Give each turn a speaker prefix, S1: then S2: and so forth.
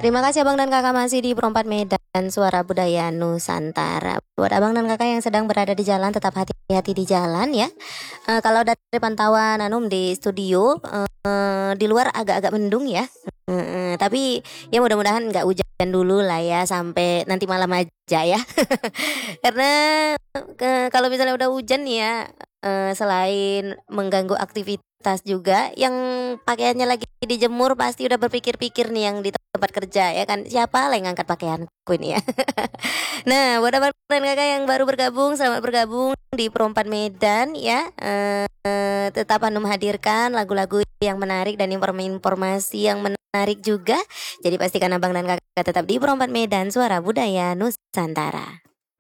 S1: Terima kasih Abang dan Kakak masih di Perempat Medan Suara Budaya Nusantara. Buat Abang dan Kakak yang sedang berada di jalan, tetap hati-hati di jalan ya. Kalau dari pantauan Anum di studio, di luar agak-agak mendung ya. Tapi ya mudah-mudahan nggak hujan dulu lah ya sampai nanti malam aja ya. Karena kalau misalnya udah hujan ya, selain mengganggu aktivitas juga, yang pakaiannya lagi dijemur pasti udah berpikir-pikir nih yang di tempat kerja ya kan, siapa lah yang ngangkat pakaianku ini ya. Nah, buat abang dan kakak yang baru bergabung, selamat bergabung di Perempat Medan ya. Tetap Hanum hadirkan lagu-lagu yang menarik dan informasi yang menarik juga. Jadi pastikan abang dan kakak tetap di Perempat Medan Suara Budaya Nusantara.